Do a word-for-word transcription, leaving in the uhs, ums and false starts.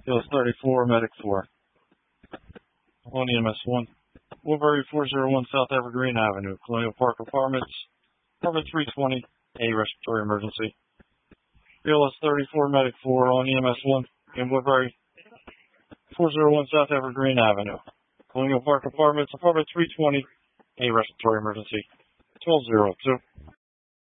Hills thirty-four, Medic four. On E M S one. Woodbury four oh one South Evergreen Avenue, Colonial Park Apartments. Apartment three twenty, a respiratory emergency. B L S thirty-four, Medic four on E M S one in Woodbury. four oh one South Evergreen Avenue, Colonial Park Apartments. Apartment three twenty, a respiratory emergency. twelve oh two.